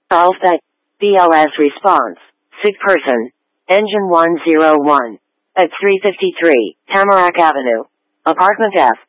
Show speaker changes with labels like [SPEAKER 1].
[SPEAKER 1] Alpha. BLS response. Sick person. Engine 101. At 353, Tamarack Avenue. Apartment F.